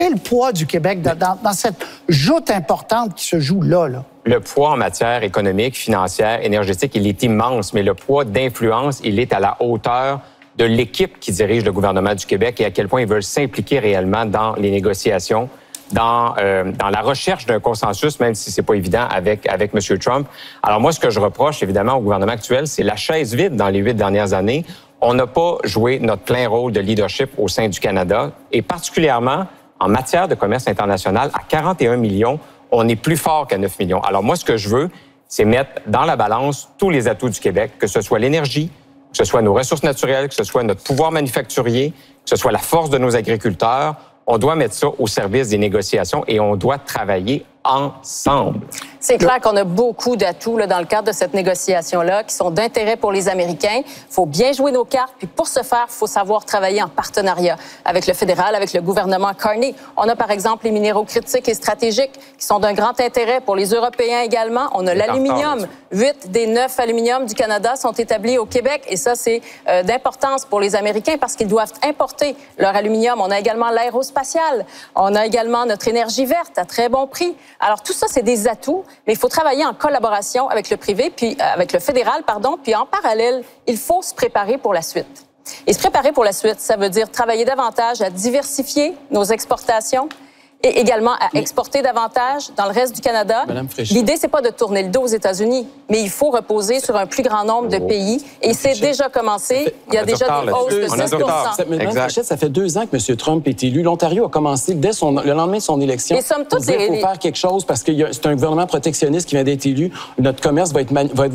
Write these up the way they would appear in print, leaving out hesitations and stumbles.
Et le poids du Québec dans cette joute importante qui se joue là. Le poids en matière économique, financière, énergétique, il est immense, mais le poids d'influence, il est à la hauteur de l'équipe qui dirige le gouvernement du Québec et à quel point ils veulent s'impliquer réellement dans les négociations, dans la recherche d'un consensus, même si c'est pas évident avec M. Trump. Alors moi, ce que je reproche évidemment au gouvernement actuel, c'est la chaise vide dans les 8 dernières années. On n'a pas joué notre plein rôle de leadership au sein du Canada et particulièrement en matière de commerce international, à 41 millions, on est plus fort qu'à 9 millions. Alors moi, ce que je veux, c'est mettre dans la balance tous les atouts du Québec, que ce soit l'énergie, que ce soit nos ressources naturelles, que ce soit notre pouvoir manufacturier, que ce soit la force de nos agriculteurs. On doit mettre ça au service des négociations et on doit travailler ensemble. C'est clair qu'on a beaucoup d'atouts dans le cadre de cette négociation-là qui sont d'intérêt pour les Américains. Il faut bien jouer nos cartes, puis pour ce faire, il faut savoir travailler en partenariat avec le fédéral, avec le gouvernement Carney. On a par exemple les minéraux critiques et stratégiques qui sont d'un grand intérêt pour les Européens également. On a l'aluminium. 8 des 9 aluminiums du Canada sont établis au Québec et ça, c'est d'importance pour les Américains parce qu'ils doivent importer leur aluminium. On a également l'aérospatial. On a également notre énergie verte à très bon prix. Alors tout ça, c'est des atouts, mais il faut travailler en collaboration avec le privé, puis avec le fédéral, puis en parallèle, il faut se préparer pour la suite. Et se préparer pour la suite, ça veut dire travailler davantage à diversifier nos exportations et également à exporter davantage dans le reste du Canada. L'idée, c'est pas de tourner le dos aux États-Unis, mais il faut reposer sur un plus grand nombre de pays. Et c'est déjà commencé. Il y a déjà des hausses de 6 Mme Fréchette, ça fait 2 ans que M. Trump est élu. L'Ontario a commencé dès le lendemain de son élection. Et somme toute, il faut faire quelque chose parce que c'est un gouvernement protectionniste qui vient d'être élu. Notre commerce va être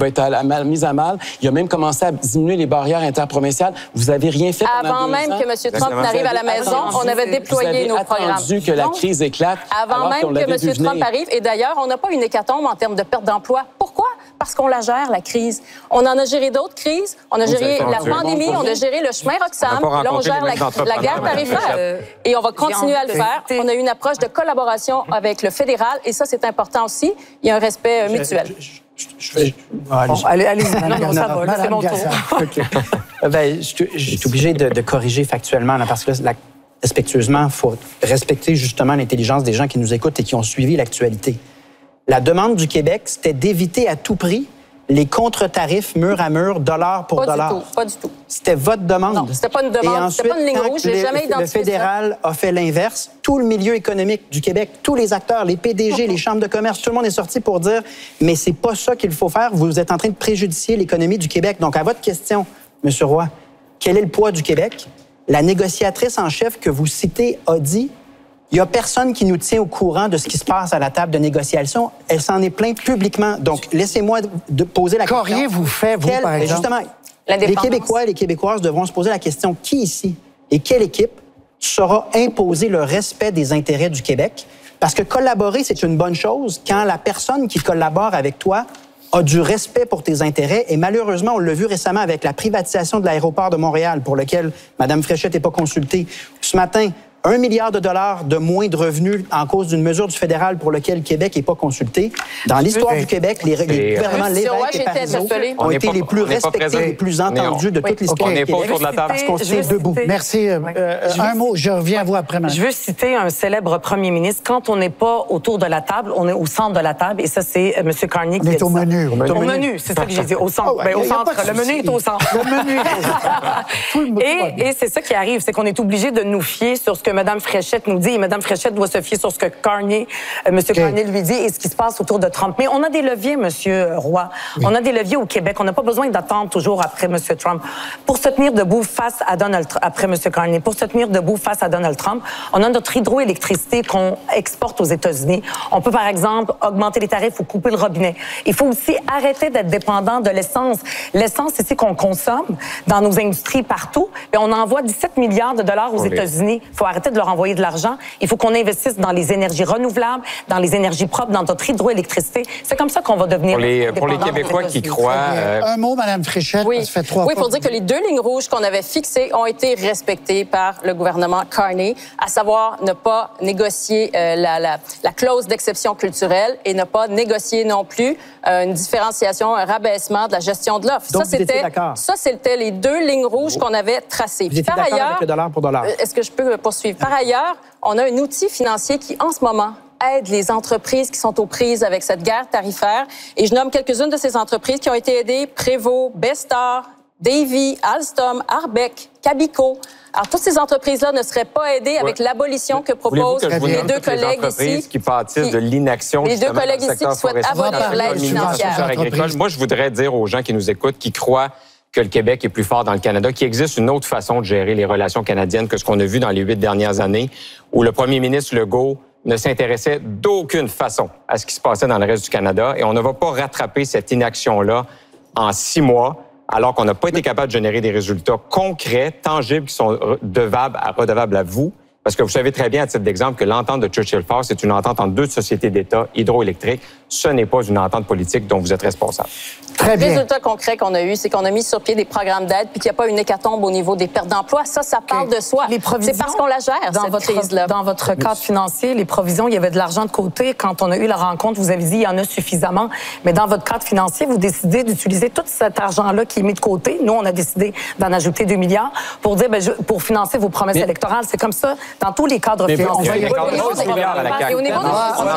mis à mal. Il a même commencé à diminuer les barrières interprovinciales. Vous n'avez rien fait pendant 2 ans. Avant même que M. Trump n'arrive à la maison, on avait déployé nos programmes. Vous avez attendu que la crise éclate. Avant même que M. Trump arrive. Et d'ailleurs, on n'a pas une hécatombe en termes de perte d'emploi. Pourquoi? Parce qu'on la gère, la crise. On en a géré d'autres crises. On a géré la pandémie, on a géré le chemin Roxham. Là, on gère la guerre tarifaire. Et on va continuer à le faire. On a eu une approche de collaboration avec le fédéral. Et ça, c'est important aussi. Il y a un respect mutuel. Allez-y, ça va, c'est mon tour. Je suis obligé de corriger factuellement, là, parce que respectueusement, il faut respecter justement l'intelligence des gens qui nous écoutent et qui ont suivi l'actualité. La demande du Québec, c'était d'éviter à tout prix les contre-tarifs mur à mur, dollar pour dollar. Pas du tout. C'était votre demande. Non, c'était pas une demande, c'était pas une ligne rouge, j'ai jamais identifié ça. Le fédéral a fait l'inverse. Tout le milieu économique du Québec, tous les acteurs, les PDG, les chambres de commerce, tout le monde est sorti pour dire « mais c'est pas ça qu'il faut faire, vous êtes en train de préjudicer l'économie du Québec ». Donc, à votre question, M. Roy, quel est le poids du Québec? La négociatrice en chef que vous citez a dit il n'y a personne qui nous tient au courant de ce qui se passe à la table de négociation. Elle s'en est plainte publiquement. Donc, laissez-moi de poser la question. Qu'auriez-vous fait, vous, par exemple? Justement, les Québécois et les Québécoises devront se poser la question qui ici et quelle équipe saura imposer le respect des intérêts du Québec? Parce que collaborer, c'est une bonne chose quand la personne qui collabore avec toi a du respect pour tes intérêts. Et malheureusement, on l'a vu récemment avec la privatisation de l'aéroport de Montréal, pour lequel Mme Fréchette n'est pas consultée. Ce matin, 1 milliard de dollars de moins de revenus en cause d'une mesure du fédéral pour laquelle Québec n'est pas consulté. Dans l'histoire du Québec, les gouvernements Lévesque et Parizeau ont été les plus respectés, les plus entendus de toute l'histoire du Québec. On n'est pas autour de la table. Parce qu'on se tient debout. Merci. Un mot, je reviens à vous après. Je veux citer un célèbre premier ministre. Quand on n'est pas autour de la table, on est au centre de la table. Et ça, c'est M. Carney qui est au menu. Au menu, c'est ça que j'ai dit. Au centre. Au centre. Le menu est au centre. Le menu est au centre. Et c'est ça qui arrive, c'est qu'on est obligé de nous fier sur ce que Mme Fréchette nous dit. Et Mme Fréchette doit se fier sur ce que M. Carney lui dit et ce qui se passe autour de Trump. Mais on a des leviers, M. Roy. Oui. On a des leviers au Québec. On n'a pas besoin d'attendre toujours après M. Trump. Pour se tenir debout face à après M. Carney, pour se tenir debout face à Donald Trump, on a notre hydroélectricité qu'on exporte aux États-Unis. On peut, par exemple, augmenter les tarifs ou couper le robinet. Il faut aussi arrêter d'être dépendant de l'essence. L'essence, ici, qu'on consomme dans nos industries partout, et on envoie 17 milliards de dollars aux États-Unis. Il faut arrêter de leur envoyer de l'argent. Il faut qu'on investisse dans les énergies renouvelables, dans les énergies propres, dans notre hydroélectricité. C'est comme ça qu'on va devenir pour les Québécois qui croient... Un mot, Mme Fréchette, oui. Ça fait 3 fois. Oui, pour dire que les 2 lignes rouges qu'on avait fixées ont été respectées par le gouvernement Carney, à savoir ne pas négocier la clause d'exception culturelle et ne pas négocier non plus une différenciation, un rabaissement de la gestion de l'offre. Ça, c'était les 2 lignes rouges qu'on avait tracées. Vous étiez d'accord avec le dollar pour dollar? Est-ce que je peux poursuivre? Par ailleurs, on a un outil financier qui, en ce moment, aide les entreprises qui sont aux prises avec cette guerre tarifaire. Et je nomme quelques-unes de ces entreprises qui ont été aidées: Prévost, Bestar, Davy, Alstom, Arbeck, Cabico. Alors, toutes ces entreprises-là ne seraient pas aidées avec l'abolition que proposent les deux collègues ici. Qui pâtissent de l'inaction. Les deux collègues ici qui souhaitent abolir l'aide financière. Moi, je voudrais dire aux gens qui nous écoutent, qui croient que le Québec est plus fort dans le Canada, qu'il existe une autre façon de gérer les relations canadiennes que ce qu'on a vu dans les 8 dernières années, où le premier ministre Legault ne s'intéressait d'aucune façon à ce qui se passait dans le reste du Canada. Et on ne va pas rattraper cette inaction-là en 6 mois, alors qu'on n'a pas été capable de générer des résultats concrets, tangibles, qui sont redevables à vous. Parce que vous savez très bien, à titre d'exemple, que l'entente de Churchill Falls, c'est une entente entre 2 sociétés d'État hydroélectriques. Ce n'est pas une entente politique dont vous êtes responsable. Très bien. Le résultat concret qu'on a eu, c'est qu'on a mis sur pied des programmes d'aide puis qu'il n'y a pas une hécatombe au niveau des pertes d'emploi. Ça parle de soi. C'est parce qu'on la gère, cette crise-là. Dans votre cadre financier, les provisions, il y avait de l'argent de côté. Quand on a eu la rencontre, vous avez dit il y en a suffisamment. Mais dans votre cadre financier, vous décidez d'utiliser tout cet argent-là qui est mis de côté. Nous, on a décidé d'en ajouter 2 milliards pour dire, pour financer vos promesses électorales. C'est comme ça dans tous les cadres financiers. Et au niveau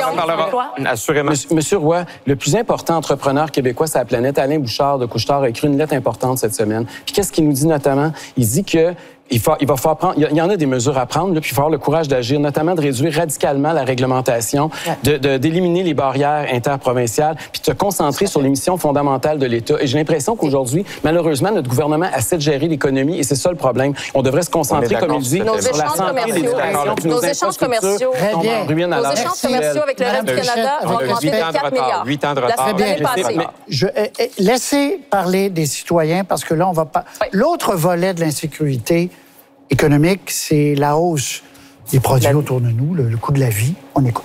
de assurément. Monsieur Roy, le plus important entrepreneur québécois sur la planète, Alain Bouchard de Couche-Tard, a écrit une lettre importante cette semaine. Puis qu'est-ce qu'il nous dit notamment? Il dit que il va falloir prendre. Il y en a des mesures à prendre, là, puis il va avoir le courage d'agir, notamment de réduire radicalement la réglementation, d'éliminer les barrières interprovinciales, puis de se concentrer sur les missions fondamentales de l'État. Et j'ai l'impression qu'aujourd'hui, malheureusement, notre gouvernement essaie de gérer l'économie, et c'est ça le problème. On devrait se concentrer, comme il dit, sur la santé des éducations, nos échanges commerciaux. Très bien. Nos échanges commerciaux avec le reste du Canada ont augmenté de 4 milliards. 8 ans de retard. L'année passée. Laissez parler des citoyens, parce que là, on va pas. L'autre volet de l'insécurité économique, c'est la hausse des produits autour de nous, le coût de la vie. On écoute.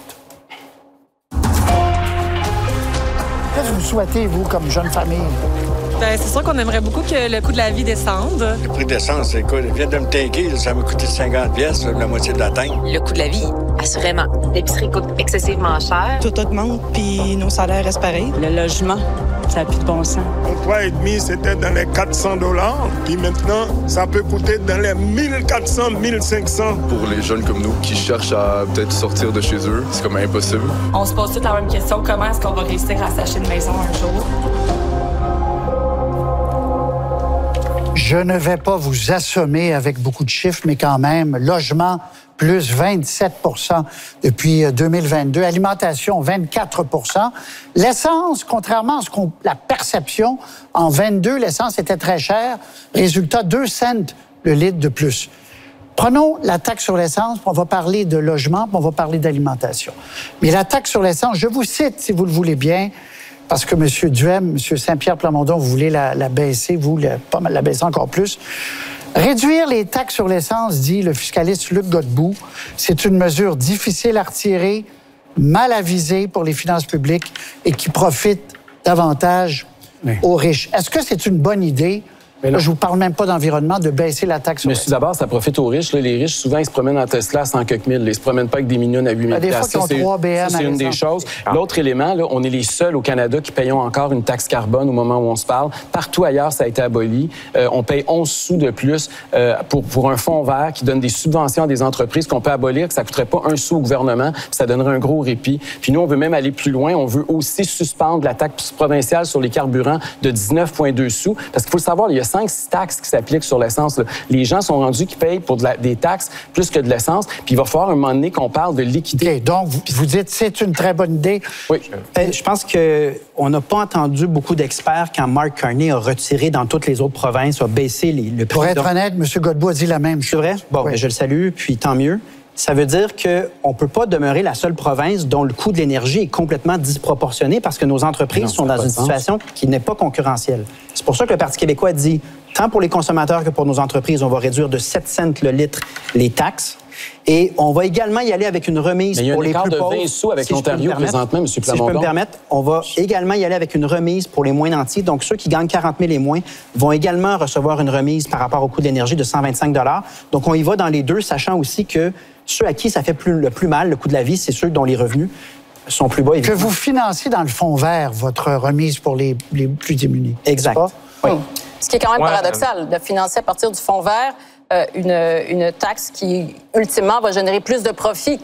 Qu'est-ce que vous souhaitez, vous, comme jeune famille? Bien, c'est sûr qu'on aimerait beaucoup que le coût de la vie descende. Le prix d'essence, écoute, il vient de me tanker, ça m'a coûté 50 pièces, la moitié de la tank. Le coût de la vie, assurément. L'épicerie coûte excessivement cher. Tout augmente, puis nos salaires restent pareils. Le logement, ça n'a plus de bon sens. Mon 3,5, c'était dans les 400 $, puis maintenant, ça peut coûter dans les 1400, 1500. Pour les jeunes comme nous qui cherchent à peut-être sortir de chez eux, c'est comme impossible. On se pose toute la même question, comment est-ce qu'on va réussir à s'acheter une maison un jour? Je ne vais pas vous assommer avec beaucoup de chiffres, mais quand même, logement, plus 27 % depuis 2022. Alimentation, 24 %. L'essence, contrairement à la perception, en 22, l'essence était très chère. Résultat, 2 cents le litre de plus. Prenons la taxe sur l'essence, puis on va parler de logement, puis on va parler d'alimentation. Mais la taxe sur l'essence, je vous cite, si vous le voulez bien, parce que M. Duhem, M. Saint-Pierre Plamondon, vous voulez la baisser, vous, pas mal la baisser encore plus. Réduire les taxes sur l'essence, dit le fiscaliste Luc Godbout, c'est une mesure difficile à retirer, mal avisée pour les finances publiques et qui profite davantage aux riches. Est-ce que c'est une bonne idée? Là, je vous parle même pas d'environnement, de baisser la taxe sur l'essence. D'abord, ça profite aux riches. Là, les riches, souvent, ils se promènent en Tesla à 100 quelques mille. Ils se promènent pas avec des millions à 8 000 des fois, ils ont 3 BM, c'est une des choses. L'autre élément, là, on est les seuls au Canada qui payons encore une taxe carbone au moment où on se parle. Partout ailleurs, ça a été aboli. On paye 11 sous de plus pour un fonds vert qui donne des subventions à des entreprises qu'on peut abolir, que ça coûterait pas 1 sou au gouvernement, puis ça donnerait un gros répit. Puis nous, on veut même aller plus loin. On veut aussi suspendre la taxe provinciale sur les carburants de 19,2 sous. Parce qu'il faut le savoir, il y a 5-6 taxes qui s'appliquent sur l'essence. Les gens sont rendus qui payent pour des taxes plus que de l'essence. Puis il va falloir un moment donné qu'on parle de l'équité. Okay, donc, vous dites c'est une très bonne idée. Oui. Je pense qu'on n'a pas entendu beaucoup d'experts quand Mark Carney a retiré dans toutes les autres provinces, a baissé le prix. Pour être honnête, M. Godbout a dit la même chose. C'est vrai? Bon, oui. Je le salue, puis tant mieux. Ça veut dire qu'on ne peut pas demeurer la seule province dont le coût de l'énergie est complètement disproportionné parce que nos entreprises sont dans une situation qui n'est pas concurrentielle. C'est pour ça que le Parti québécois dit, tant pour les consommateurs que pour nos entreprises, on va réduire de 7 cents le litre les taxes. Et on va également y aller avec une remise pour les plus pauvres. Mais il y a un écart de 20 sous avec l'Ontario présentement, M. Plamondon. Si je peux me permettre, on va également y aller avec une remise pour les moins nantis. Donc, ceux qui gagnent 40 000 et moins vont également recevoir une remise par rapport au coût de l'énergie de 125 $. Donc, on y va dans les deux, sachant aussi que ceux à qui ça fait le plus mal, le coût de la vie, c'est ceux dont les revenus sont plus bas. Évidemment. Que vous financez dans le fonds vert votre remise pour les plus démunis. Exact. Oui. Ce qui est quand même paradoxal, de financer à partir du fonds vert une taxe qui, ultimement, va générer plus de profits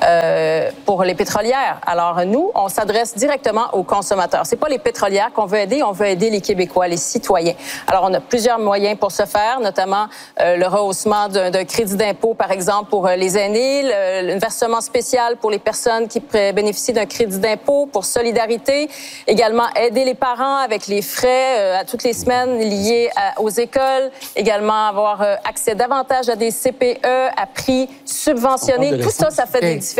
pour les pétrolières. Alors, nous, on s'adresse directement aux consommateurs. C'est pas les pétrolières qu'on veut aider les Québécois, les citoyens. Alors, on a plusieurs moyens pour ce faire, notamment le rehaussement d'un crédit d'impôt, par exemple, pour les aînés, le versement spécial pour les personnes qui bénéficient d'un crédit d'impôt, pour solidarité, également aider les parents avec les frais à toutes les semaines liés aux écoles, également avoir accès davantage à des CPE à prix subventionnés. Tout ça, ça fait des différences.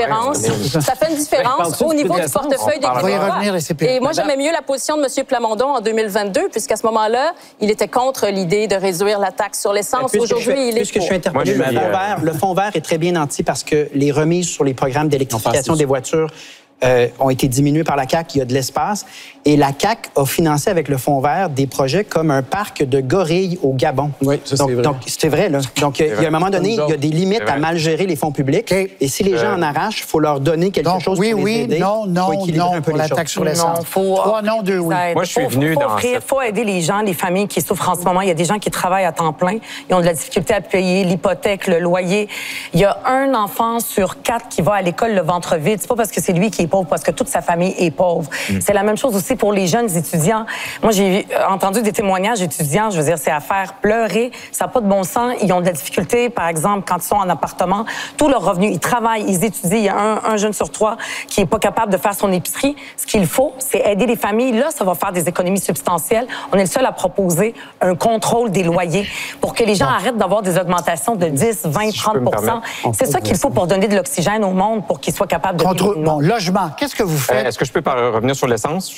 Ça fait une différence au niveau du portefeuille des Québécois. Et moi, j'aimais mieux la position de M. Plamondon en 2022, puisqu'à ce moment-là, il était contre l'idée de réduire la taxe sur l'essence. Aujourd'hui, il est puisque je suis interpellé, le fonds vert est très bien nanti parce que les remises sur les programmes d'électrification des voitures ont été diminuées par la CAQ. Il y a de l'espace. Et la CAQ a financé avec le fonds vert des projets comme un parc de gorilles au Gabon. Oui, ça, c'est vrai. Donc, c'était vrai, là. Donc, il y a un moment donné, il y a des limites à mal gérer les fonds publics. Et si les gens en arrachent, il faut leur donner quelque chose pour les aider. Non, pour la taxe sur l'essence. Trois non, deux oui. Moi, je suis venu dans Il faut aider les gens, les familles qui souffrent en ce moment. Il y a des gens qui travaillent à temps plein. Ils ont de la difficulté à payer l'hypothèque, le loyer. Il y a un enfant sur 4 qui va à l'école le ventre vide. C'est pas parce que c'est lui qui est pauvre, parce que toute sa famille est pauvre. C'est la même chose aussi pour les jeunes étudiants. Moi, j'ai entendu des témoignages d'étudiants, je veux dire, c'est à faire pleurer. Ça n'a pas de bon sens. Ils ont de la difficulté, par exemple, quand ils sont en appartement. Tous leurs revenus, ils travaillent, ils étudient. Il y a un jeune sur 3 qui n'est pas capable de faire son épicerie. Ce qu'il faut, c'est aider les familles. Là, ça va faire des économies substantielles. On est le seul à proposer un contrôle des loyers pour que les gens arrêtent d'avoir des augmentations de 10, 20, 30%. C'est ça qu'il faut pour donner de l'oxygène au monde, pour qu'ils soient capables de... Bon, logement, qu'est-ce que vous faites? Est-ce que je peux revenir sur l'essence?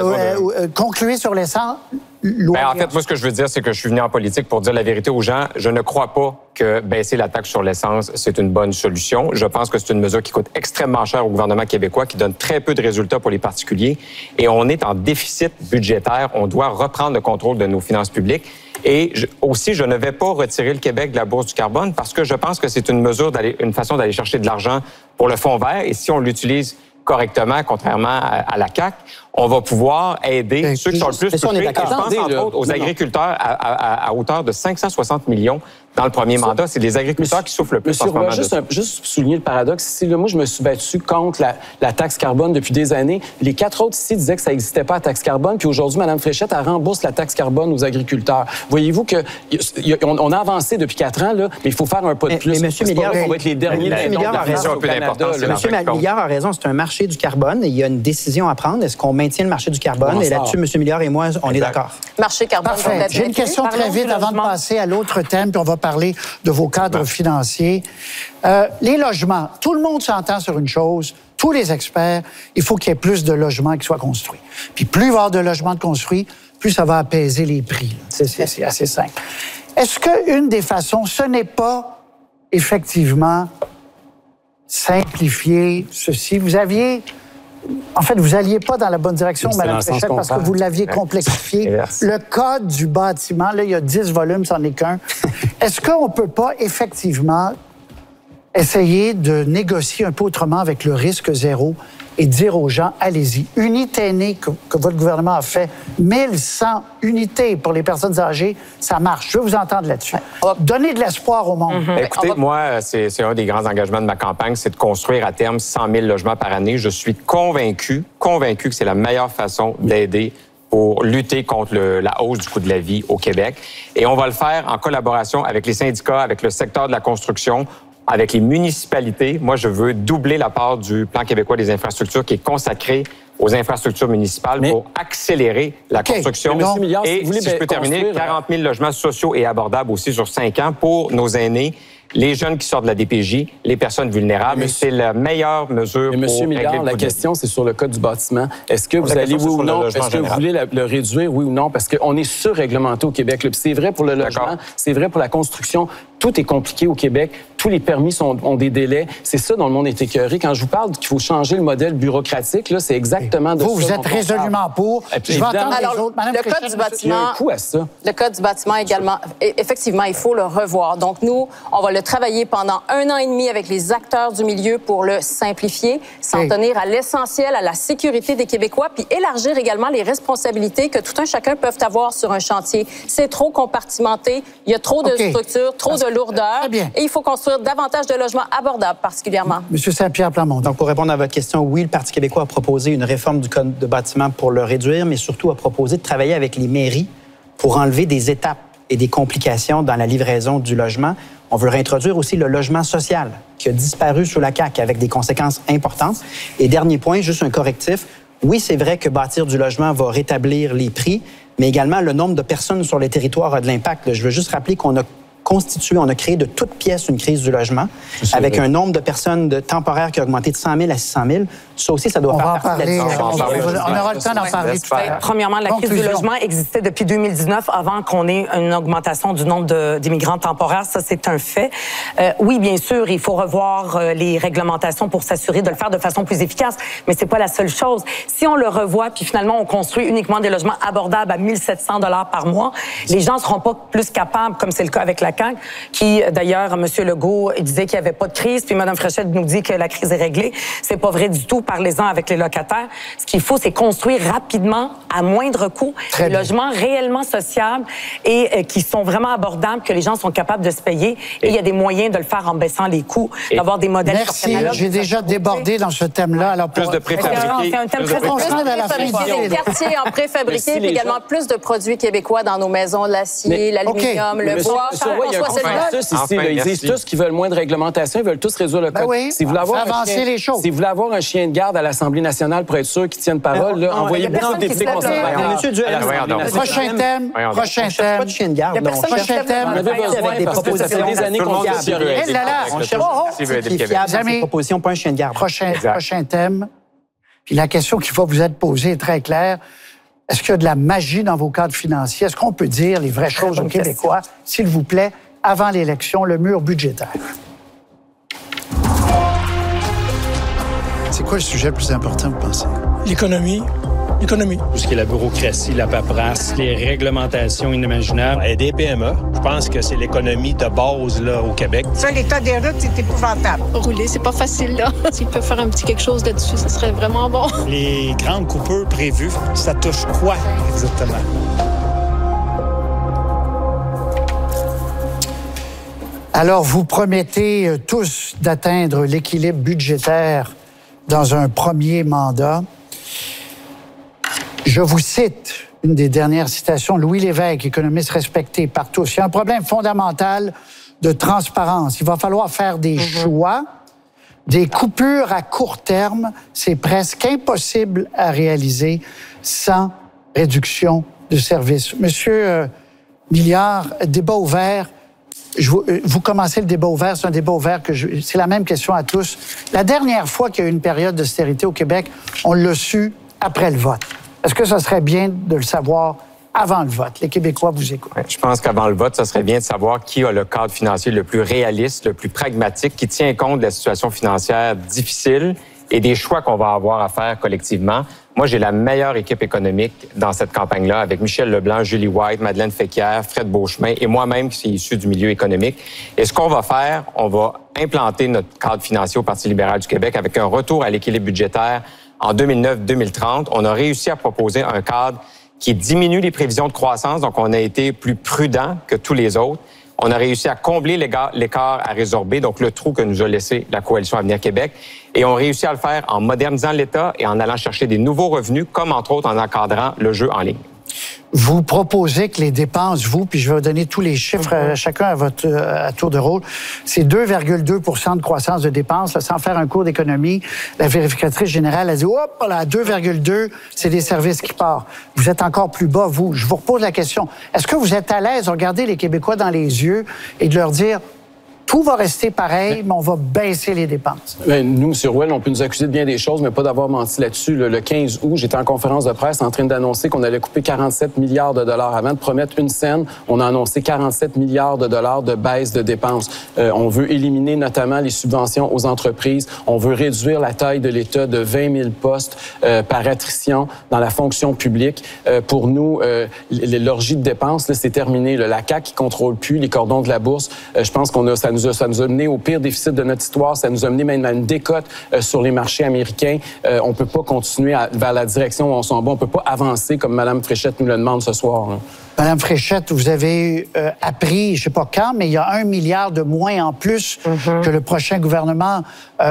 Concluez sur l'essence. En fait, moi, ce que je veux dire, c'est que je suis venu en politique pour dire la vérité aux gens. Je ne crois pas que baisser la taxe sur l'essence, c'est une bonne solution. Je pense que c'est une mesure qui coûte extrêmement cher au gouvernement québécois, qui donne très peu de résultats pour les particuliers. Et on est en déficit budgétaire. On doit reprendre le contrôle de nos finances publiques. Et aussi, je ne vais pas retirer le Québec de la bourse du carbone parce que je pense que c'est une mesure, une façon d'aller chercher de l'argent pour le fonds vert. Et si on l'utilise correctement, contrairement à la CAQ, on va pouvoir aider ceux qui sont le plus touchés. Je pense, entre autres, aux agriculteurs à hauteur de 560 millions dans le premier mandat. C'est les agriculteurs qui souffrent le plus en ce moment. Juste souligner le paradoxe. Ici, moi, je me suis battu contre la taxe carbone depuis des années. Les 4 autres ici disaient que ça n'existait pas, la taxe carbone. Puis aujourd'hui, Mme Fréchette, elle rembourse la taxe carbone aux agriculteurs. Voyez-vous qu'on a avancé depuis 4 ans, là, mais il faut faire un pas de plus. Mais M. Milliard, on va être les derniers M. Milliard a raison. M. Milliard a raison. C'est un marché du carbone et il y a une décision à prendre. Est-ce qu'on maintient le marché du carbone? Et là-dessus, M. Milliard et moi, on est d'accord. Marché carbone. Parfait. J'ai une question très vite avant de passer à l'autre thème, puis on va parler de vos cadres financiers. Les logements. Tout le monde s'entend sur une chose, tous les experts, il faut qu'il y ait plus de logements qui soient construits. Puis plus il va y avoir de logements construits, plus ça va apaiser les prix. C'est assez simple. Est-ce qu'une des façons, ce n'est pas effectivement simplifier ceci? Vous alliez pas dans la bonne direction, Mme Fréchette, parce que vous l'aviez complexifié. Le code du bâtiment, là, il y a 10 volumes, c'en est qu'un. Est-ce qu'on ne peut pas effectivement essayer de négocier un peu autrement avec le risque zéro et dire aux gens, allez-y. Unité aînée que votre gouvernement a fait, 1100 unités pour les personnes âgées, ça marche. Je veux vous entendre là-dessus. Donnez de l'espoir au monde. Écoutez, moi, c'est un des grands engagements de ma campagne, c'est de construire à terme 100 000 logements par année. Je suis convaincu que c'est la meilleure façon d'aider pour lutter contre la hausse du coût de la vie au Québec. Et on va le faire en collaboration avec les syndicats, avec le secteur de la construction, avec les municipalités. Moi, je veux doubler la part du Plan québécois des infrastructures qui est consacré aux infrastructures municipales pour accélérer la construction. Et si je peux terminer, 40 000 logements sociaux et abordables aussi sur 5 ans pour nos aînés, les jeunes qui sortent de la DPJ, les personnes vulnérables. C'est la meilleure mesure pour régler le coût. La question, c'est sur le code du bâtiment. Est-ce que vous allez, oui ou non, est-ce que vous voulez le réduire, oui ou non? Parce qu'on est surréglementé au Québec. C'est vrai pour le logement, c'est vrai pour la construction. Tout est compliqué au Québec. tous les permis ont des délais. C'est ça dont le monde est écœuré. Quand je vous parle qu'il faut changer le modèle bureaucratique, là, c'est exactement de ça. Vous êtes résolument pour. Je vais entendre les autres. Madame le Code du bâtiment, il y a un coût à ça. Le Code du bâtiment également, effectivement, il faut le revoir. Donc, nous, on va le travailler pendant 1 an et demi avec les acteurs du milieu pour le simplifier, s'en tenir à l'essentiel, à la sécurité des Québécois, puis élargir également les responsabilités que tout un chacun peuvent avoir sur un chantier. C'est trop compartimenté, il y a trop de structures, trop de lourdeur, et il faut construire davantage de logements abordables particulièrement. Monsieur Saint-Pierre Plamondon. Donc, pour répondre à votre question, oui, le Parti québécois a proposé une réforme du Code de bâtiment pour le réduire, mais surtout a proposé de travailler avec les mairies pour enlever des étapes et des complications dans la livraison du logement. On veut réintroduire aussi le logement social qui a disparu sous la CAQ avec des conséquences importantes. Et dernier point, juste un correctif. Oui, c'est vrai que bâtir du logement va rétablir les prix, mais également le nombre de personnes sur les territoires a de l'impact. Je veux juste rappeler qu'on a créé de toutes pièces une crise du logement avec un nombre de personnes temporaires qui a augmenté de 100 000 à 600 000. Ça aussi, ça doit faire partie de la discussion. On aura le temps d'en parler tout à l'heure. Premièrement, la crise du logement existait depuis 2019 avant qu'on ait une augmentation du nombre d'immigrants temporaires. Ça, c'est un fait. Oui, bien sûr, il faut revoir les réglementations pour s'assurer de le faire de façon plus efficace, mais c'est pas la seule chose. Si on le revoit, puis finalement, on construit uniquement des logements abordables à 1 700 $ par mois, les gens seront pas plus capables, comme c'est le cas avec la CAQ, qui, d'ailleurs, M. Legault disait qu'il n'y avait pas de crise, puis Mme Fréchette nous dit que la crise est réglée. C'est pas vrai du tout. Parlez-en avec les locataires. Ce qu'il faut, c'est construire rapidement, à moindre coût, des logements réellement sociables et qui sont vraiment abordables, que les gens sont capables de se payer. Et il y a des moyens de le faire en baissant les coûts, d'avoir des modèles. Merci. J'ai déjà débordé dans ce thème-là. Alors, plus de préfabriqués. C'est un thème très des quartiers en préfabriqué, puis également plus de produits québécois dans nos maisons, l'acier, l'aluminium, le bois. Il y a un consensus ici. Ils disent tous qu'ils veulent moins de réglementation, ils veulent tous résoudre le code. Si vous voulez avoir un chien de garde à l'Assemblée nationale pour être sûr qu'ils tiennent parole, envoyez beaucoup de députés conservateurs. Prochain thème. Prochain thème. Pas de chien de garde. Prochain thème. On avait besoin des propositions. Ça fait des années qu'on cherche. On cherche ce qui est fiable dans ces propositions, pas un chien de garde. Prochain thème. Puis la question qui va vous être posée est très claire. Est-ce qu'il y a de la magie dans vos cadres financiers? Est-ce qu'on peut dire les vraies choses aux Québécois, s'il vous plaît, avant l'élection, le mur budgétaire? C'est quoi le sujet le plus important, vous pensez? L'économie. L'économie. Tout ce qui est la bureaucratie, la paperasse, les réglementations inimaginables. Aider les PME. Je pense que c'est l'économie de base là, au Québec. Ça, l'état des routes, c'est épouvantable. Rouler, c'est pas facile, là. S'ils peuvent faire un petit quelque chose là-dessus, ça serait vraiment bon. Les grandes coupures prévues, ça touche quoi exactement? Alors, vous promettez tous d'atteindre l'équilibre budgétaire dans un premier mandat. Je vous cite une des dernières citations, Louis Lévesque, économiste respecté par tous. Il y a un problème fondamental de transparence. Il va falloir faire des choix, des coupures à court terme. C'est presque impossible à réaliser sans réduction de services. Monsieur Milliard, débat ouvert. Vous commencez le débat ouvert, c'est un débat ouvert c'est la même question à tous. La dernière fois qu'il y a eu une période d'austérité au Québec, on l'a su après le vote. Est-ce que ça serait bien de le savoir avant le vote? Les Québécois vous écoutent. Je pense qu'avant le vote, ça serait bien de savoir qui a le cadre financier le plus réaliste, le plus pragmatique, qui tient compte de la situation financière difficile et des choix qu'on va avoir à faire collectivement. Moi, j'ai la meilleure équipe économique dans cette campagne-là, avec Michel Leblanc, Julie White, Madeleine Féquière, Fred Beauchemin et moi-même qui suis issu du milieu économique. Et ce qu'on va faire, on va implanter notre cadre financier au Parti libéral du Québec avec un retour à l'équilibre budgétaire en 2009-2030. On a réussi à proposer un cadre qui diminue les prévisions de croissance, donc on a été plus prudent que tous les autres. On a réussi à combler l'écart à résorber, donc le trou que nous a laissé la Coalition Avenir Québec. Et on réussit à le faire en modernisant l'État et en allant chercher des nouveaux revenus, comme entre autres en encadrant le jeu en ligne. Vous proposez que les dépenses, puis je vais vous donner tous les chiffres chacun à tour de rôle, c'est 2,2 % de croissance de dépenses, là, sans faire un cours d'économie. La vérificatrice générale a dit, hop, là, 2,2, c'est des services qui partent. Vous êtes encore plus bas, vous. Je vous repose la question. Est-ce que vous êtes à l'aise de regarder les Québécois dans les yeux et de leur dire, tout va rester pareil, mais on va baisser les dépenses. Bien, nous, M. Rouel, on peut nous accuser de bien des choses, mais pas d'avoir menti là-dessus. Le 15 août, j'étais en conférence de presse en train d'annoncer qu'on allait couper 47 milliards de dollars. Avant de promettre une scène, on a annoncé 47 milliards de dollars de baisse de dépenses. On veut éliminer notamment les subventions aux entreprises. On veut réduire la taille de l'État de 20 000 postes par attrition dans la fonction publique. Pour nous, l'orgie de dépenses, c'est terminé. La CAQ qui contrôle plus les cordons de la bourse. Je pense ça nous a mené au pire déficit de notre histoire. Ça nous a mené même à une décote sur les marchés américains. On peut pas continuer vers la direction où on s'en va. On peut pas avancer comme Mme Fréchette nous le demande ce soir. Là. Mme Fréchette, vous avez appris, je ne sais pas quand, mais il y a 1 milliard de moins en plus que le prochain gouvernement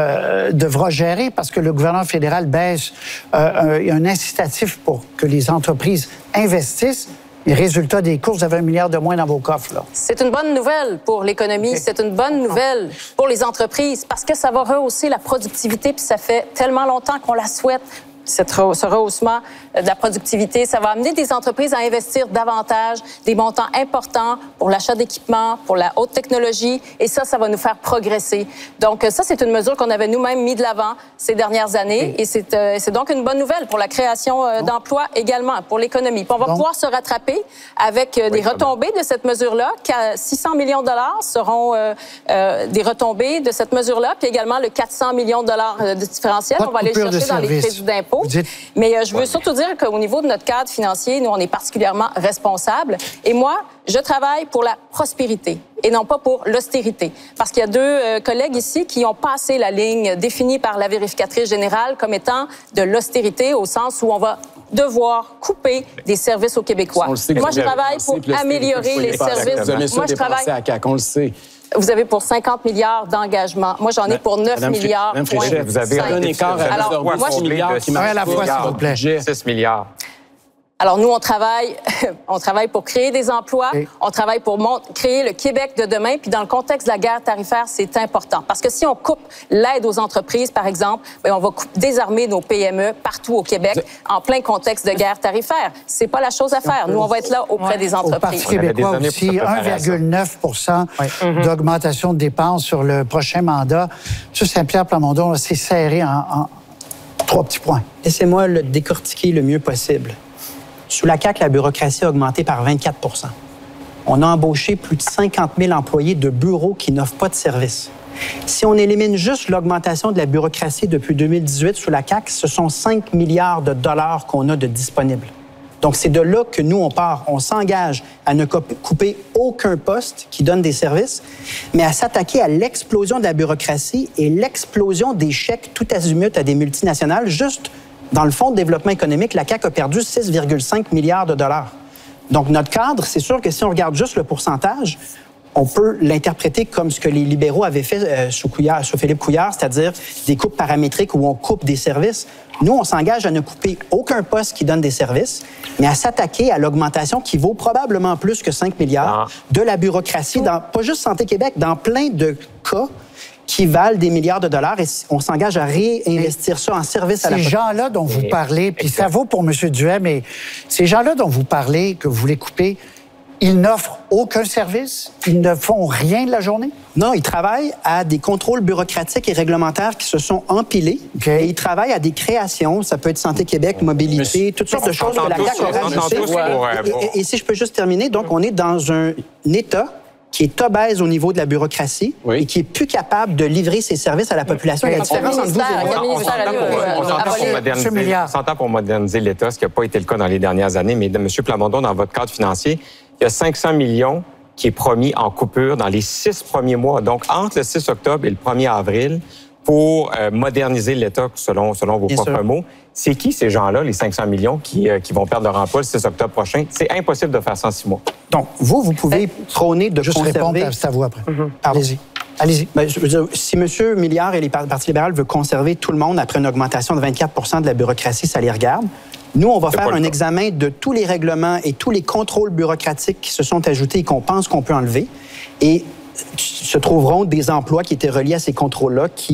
devra gérer parce que le gouvernement fédéral baisse. Il y a un incitatif pour que les entreprises investissent. Les résultats des courses, vous avez 1 milliard de moins dans vos coffres. Là. C'est une bonne nouvelle pour l'économie. C'est une bonne nouvelle pour les entreprises parce que ça va rehausser la productivité, puis ça fait tellement longtemps qu'on la souhaite. Ce rehaussement de la productivité, ça va amener des entreprises à investir davantage, des montants importants pour l'achat d'équipements, pour la haute technologie, et ça va nous faire progresser. Donc ça, c'est une mesure qu'on avait nous-mêmes mis de l'avant ces dernières années, et c'est donc une bonne nouvelle pour la création d'emplois également, pour l'économie. Puis on va pouvoir se rattraper avec des retombées de cette mesure-là. 600 millions de dollars seront des retombées de cette mesure-là, puis également le 400 millions de dollars de différentiel. On va aller chercher dans les crédits d'impôt. Mais je veux surtout dire qu'au niveau de notre cadre financier, nous, on est particulièrement responsables. Et moi, je travaille pour la prospérité et non pas pour l'austérité. Parce qu'il y a deux collègues ici qui ont passé la ligne définie par la vérificatrice générale comme étant de l'austérité au sens où on va devoir couper des services aux Québécois. Moi, je travaille pour améliorer les services. Moi, je travaille... On le sait. Vous avez pour 50 milliards d'engagement. Moi, j'en ai pour 9 milliards. Mme Fréchette, vous avez un écart à 6 milliards qui marche à la fois, s'il vous plaît. 6 milliards. Alors, nous, on travaille pour créer des emplois, on travaille pour créer le Québec de demain, puis dans le contexte de la guerre tarifaire, c'est important. Parce que si on coupe l'aide aux entreprises, par exemple, bien, on va désarmer nos PME partout au Québec en plein contexte de guerre tarifaire. C'est pas la chose à faire. Nous, on va être là auprès des entreprises. Au Parti québécois aussi, 1,9 d'augmentation de dépenses sur le prochain mandat. M. Saint-Pierre Plamondon, c'est serré en 3 petits points. Laissez-moi le décortiquer le mieux possible. Sous la CAQ, la bureaucratie a augmenté par 24 %. On a embauché plus de 50 000 employés de bureaux qui n'offrent pas de services. Si on élimine juste l'augmentation de la bureaucratie depuis 2018 sous la CAQ, ce sont 5 milliards de dollars qu'on a de disponibles. Donc, c'est de là que nous, on part. On s'engage à ne couper aucun poste qui donne des services, mais à s'attaquer à l'explosion de la bureaucratie et l'explosion des chèques tout azimut à des multinationales. Juste dans le Fonds de développement économique, la CAQ a perdu 6,5 milliards de dollars. Donc, notre cadre, c'est sûr que si on regarde juste le pourcentage, on peut l'interpréter comme ce que les libéraux avaient fait sous Philippe Couillard, c'est-à-dire des coupes paramétriques où on coupe des services. Nous, on s'engage à ne couper aucun poste qui donne des services, mais à s'attaquer à l'augmentation qui vaut probablement plus que 5 milliards de la bureaucratie, dans, pas juste Santé Québec, dans plein de cas qui valent des milliards de dollars et on s'engage à réinvestir ça en service à la population. Ces gens-là dont vous parlez, puis ça vaut pour M. Duhem, mais ces gens-là dont vous parlez, que vous voulez couper, ils n'offrent aucun service? Ils ne font rien de la journée? Non, ils travaillent à des contrôles bureaucratiques et réglementaires qui se sont empilés. Et ils travaillent à des créations. Ça peut être Santé Québec, mobilité, toutes sortes de choses que la CAQ a rajoutées. Et si je peux juste terminer, donc on est dans un État qui est obèse au niveau de la bureaucratie et qui est plus capable de livrer ses services à la population. La différence entre vous et moi, on s'entend pour moderniser l'État, ce qui n'a pas été le cas dans les dernières années. Mais M. Plamondon, dans votre cadre financier, il y a 500 millions qui est promis en coupure dans les 6 premiers mois, donc entre le 6 octobre et le 1er avril, pour moderniser l'État, selon vos propres mots. C'est qui, ces gens-là, les 500 millions qui vont perdre leur emploi le 6 octobre prochain? C'est impossible de faire ça en 6 mois. Donc, vous pouvez prôner de juste conserver... répondre à vous après. Allez-y. Allez-y. Ben, je veux dire, si M. Milliard et les Parti libéral veulent conserver tout le monde après une augmentation de 24 % de la bureaucratie, ça les regarde. Nous, on va faire un examen de tous les règlements et tous les contrôles bureaucratiques qui se sont ajoutés et qu'on pense qu'on peut enlever. Et se trouveront des emplois qui étaient reliés à ces contrôles-là qui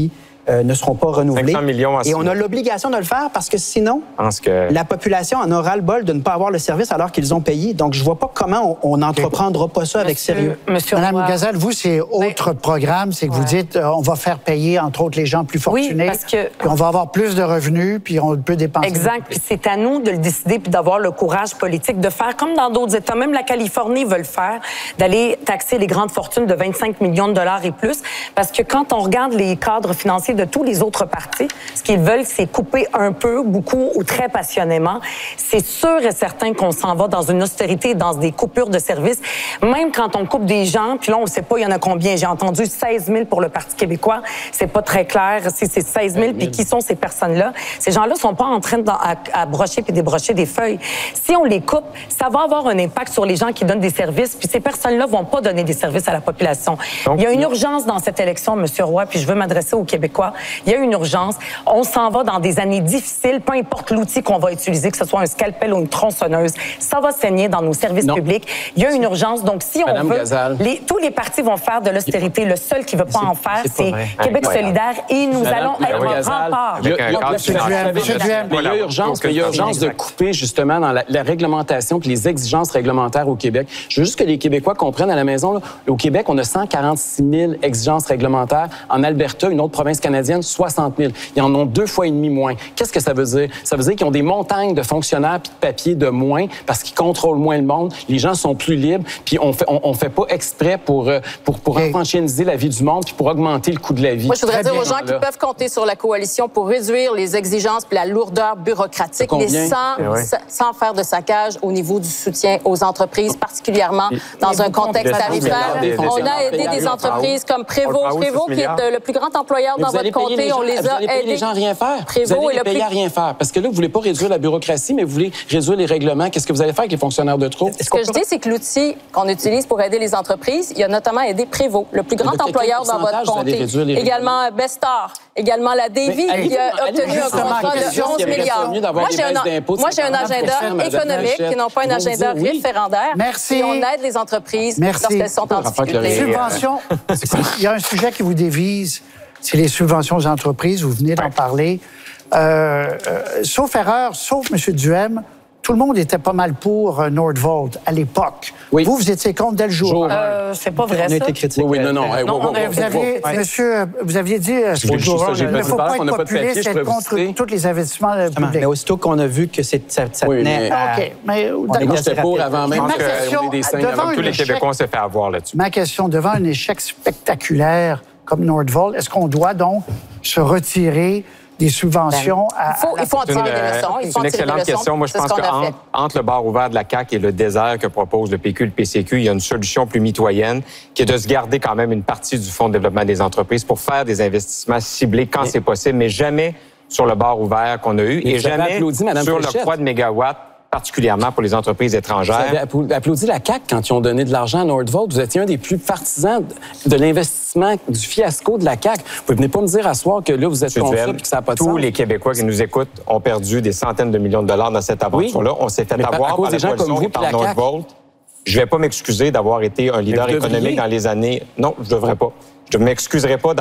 ne seront pas renouvelés. 500 millions et on a l'obligation de le faire parce que sinon, que... la population en aura le bol de ne pas avoir le service alors qu'ils ont payé. Donc, je vois pas comment on n'entreprendra pas ça avec sérieux. Madame Gazal, vous, c'est autre programme, c'est que vous dites on va faire payer, entre autres, les gens plus fortunés. Oui, parce que... Puis on va avoir plus de revenus, puis on peut dépenser. Exact. Puis c'est à nous de le décider puis d'avoir le courage politique de faire comme dans d'autres États. Même la Californie veut le faire, d'aller taxer les grandes fortunes de 25 millions de dollars et plus. Parce que quand on regarde les cadres financiers de tous les autres partis, ce qu'ils veulent, c'est couper un peu, beaucoup ou très passionnément. C'est sûr et certain qu'on s'en va dans une austérité, dans des coupures de services. Même quand on coupe des gens, puis là, on ne sait pas il y en a combien. J'ai entendu 16 000 pour le Parti québécois. C'est pas très clair si c'est 16 000, puis qui sont ces personnes-là. Ces gens-là sont pas en train à brocher puis débrocher des feuilles. Si on les coupe, ça va avoir un impact sur les gens qui donnent des services, puis ces personnes-là vont pas donner des services à la population. Donc, il y a une urgence dans cette élection, M. Roy, puis je veux m'adresser aux Québécois. Il y a une urgence. On s'en va dans des années difficiles, peu importe l'outil qu'on va utiliser, que ce soit un scalpel ou une tronçonneuse, ça va saigner dans nos services publics. Il y a une urgence. Donc, si on veut, tous les partis vont faire de l'austérité. Le seul qui veut pas en faire, c'est Québec solidaire, et nous allons être un rempart. Il y a urgence de couper justement dans la réglementation puis les exigences réglementaires au Québec. Je veux juste que les Québécois comprennent à la maison, là, au Québec, on a 146 000 exigences réglementaires. En Alberta, une autre province canadienne, 60 000. Ils en ont 2,5 fois moins. Qu'est-ce que ça veut dire? Ça veut dire qu'ils ont des montagnes de fonctionnaires puis de papier de moins parce qu'ils contrôlent moins le monde. Les gens sont plus libres puis on fait pas exprès pour enfantiniser la vie du monde puis pour augmenter le coût de la vie. Moi, je voudrais dire aux gens qui peuvent compter sur la coalition pour réduire les exigences puis la lourdeur bureaucratique, mais sans faire de saccage au niveau du soutien aux entreprises, particulièrement dans un contexte tarifaire. On a aidé des entreprises comme Prévost, qui est le plus grand employeur dans votre comté. On les a aidés. Les gens à rien faire. Prévost vous allez les payer à rien faire. Parce que là, vous voulez pas réduire la bureaucratie, mais vous voulez réduire les règlements. Qu'est-ce que vous allez faire avec les fonctionnaires de trop? Ce que je dis, c'est que l'outil qu'on utilise pour aider les entreprises, il y a notamment aidé Prévost, le plus grand employeur dans votre comté. Également Bestar, également la Davy, qui a obtenu un contrat de 11 milliards. Moi, j'ai un agenda économique et non pas un agenda référendaire. Merci. Et on aide les entreprises lorsqu'elles sont en difficulté. Subventions. Il y a un sujet qui vous dévise, c'est les subventions aux entreprises. Vous venez d'en parler. Sauf erreur, sauf M. Duhem, tout le monde était pas mal pour Nordvolt à l'époque. Oui. Vous étiez contre dès le jour. C'est pas vrai, ça. On a été critiqués. Oui, non. Vous aviez dit il ne faut pas être populiste, être contre tous les investissements publics. Mais aussitôt qu'on a vu que ça tenait à... OK, mais j'étais pour avant même qu'on ait des signes. Tous les Québécois, on s'est fait avoir là-dessus. Ma question, devant un échec spectaculaire comme Nordvolt, est-ce qu'on doit donc se retirer des subventions il faut en tirer des leçons. C'est une excellente question. Moi, je pense qu'entre le bar ouvert de la CAQ et le désert que propose le PQ et le PCQ, il y a une solution plus mitoyenne qui est de se garder quand même une partie du Fonds de développement des entreprises pour faire des investissements ciblés quand c'est possible, mais jamais sur le bar ouvert qu'on a eu et jamais sur l'octroi de mégawatts, particulièrement pour les entreprises étrangères. Vous avez applaudi la CAQ quand ils ont donné de l'argent à Nordvolt. Vous étiez un des plus partisans de l'investissement, du fiasco de la CAQ. Vous ne venez pas me dire à soir que là, vous êtes contre ça et que ça n'a pas de sens. Tous les Québécois qui nous écoutent ont perdu des centaines de millions de dollars dans cette aventure-là. On s'est fait avoir par la coalition et par Nordvolt. Je ne vais pas m'excuser d'avoir été un leader économique dans les années... Non, je ne devrais pas. Je ne m'excuserai pas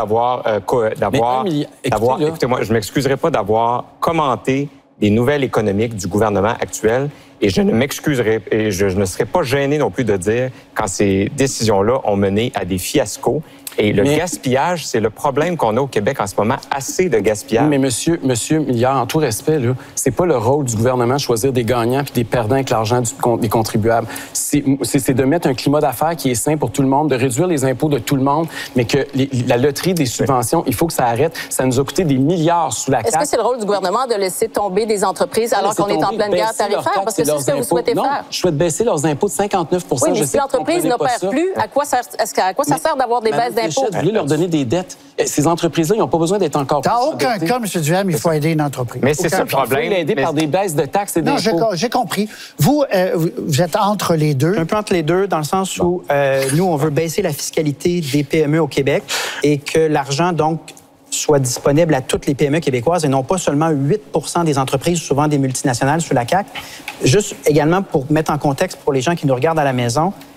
écoutez-moi, je m'excuserai pas d'avoir commenté des nouvelles économiques du gouvernement actuel et je ne m'excuserai et je ne serai pas gêné non plus de dire quand ces décisions-là ont mené à des fiascos. Et le gaspillage, c'est le problème qu'on a au Québec en ce moment, assez de gaspillage. Mais monsieur Milliard, en tout respect, là, c'est pas le rôle du gouvernement de choisir des gagnants puis des perdants avec l'argent des contribuables. C'est de mettre un climat d'affaires qui est sain pour tout le monde, de réduire les impôts de tout le monde, mais que la loterie des subventions, il faut que ça arrête. Ça nous a coûté des milliards sous la CAQ. Est-ce que c'est le rôle du gouvernement de laisser tomber des entreprises alors qu'on est en pleine guerre tarifaire? Parce que c'est ce que vous souhaitez faire. Je souhaite baisser leurs impôts de 59 %. Oui, mais si l'entreprise n'opère plus, à quoi ça sert d'avoir des baisses d'impôts? Vous voulez leur donner des dettes. Ces entreprises-là, ils n'ont pas besoin d'être encore plus. Dans aucun cas, M. Duhem, il faut aider une entreprise. Mais c'est ça le problème. Il faut l'aider par des baisses de taxes et d'impôts. Non, j'ai compris. Vous êtes entre les deux. Un peu entre les deux, dans le sens où nous, on veut baisser la fiscalité des PME au Québec et que l'argent, donc, soit disponible à toutes les PME québécoises et non pas seulement 8 % des entreprises, souvent des multinationales, sous la CAQ. Juste également pour mettre en contexte pour les gens qui nous regardent à la maison,